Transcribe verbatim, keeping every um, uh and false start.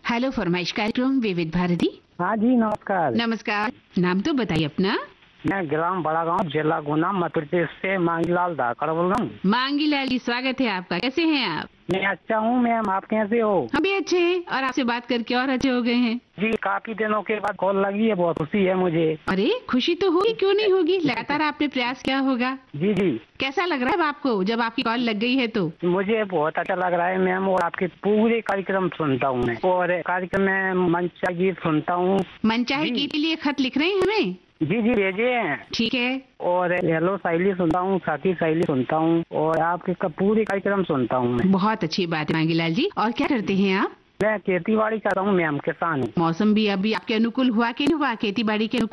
Hello फरमाइश कार्यक्रम विविध भारती। हाँ जी नमस्कार। नमस्कार, नाम तो बताइए अपना। मैं ग्राम बड़ा गांव जिला गुना मध्य प्रदेश से मांगीलाल धाकड़ बोल रहा हूँ। मांगीलाल जी, स्वागत है आपका। कैसे हैं आप? मैं अच्छा हूँ मैम, आप कैसे हो? हम भी अच्छे हैं और आपसे बात करके और अच्छे हो गए हैं। जी काफी दिनों के बाद कॉल लगी है, बहुत खुशी है मुझे। अरे खुशी तो होगी, क्यों नहीं होगी, लगातार आपने प्रयास किया होगा। जी जी। कैसा लग रहा है अब आपको जब आपकी कॉल लग गई है तो? मुझे बहुत अच्छा लग रहा है मैम, और आपके पूरे कार्यक्रम सुनता हूँ मैं, और कार्यक्रम में मनचाहे गीत सुनता हूँ। मनचाहे गीत के लिए खत लिख रहे हैं हमें? जी जी भेजे हैं। ठीक है। और हेलो साइली सुनता हूँ, साथी साइली सुनता हूँ, और आपके पूरे कार्यक्रम सुनता हूँ मैं। बहुत अच्छी बात है मांगीलाल जी। और क्या करते हैं आप? मैं खेती बाड़ी करता हूँ मैम, किसान हूँ। मौसम भी अभी आपके अनुकूल हुआ कि नहीं हुआ? खेती बाड़ी के अनुकूल